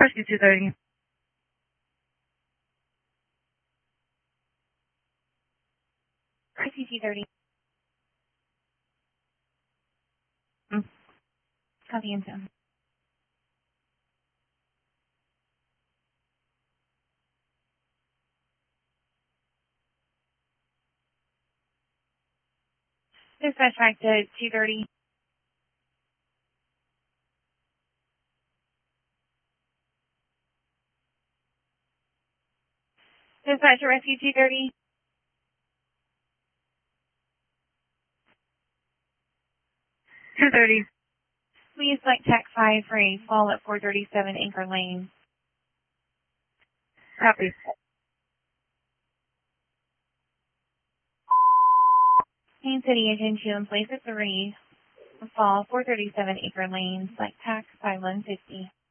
Rescue 230. Rescue 230. Copy and sound. Dispatch back to 230. Dispatch to Rescue 230. Please select TAC 5 for a fall at 437 Anchor Lane. Copy. Main City Agent 2 in place at 3. Fall 437 Acre Lane. Select TAC 5150.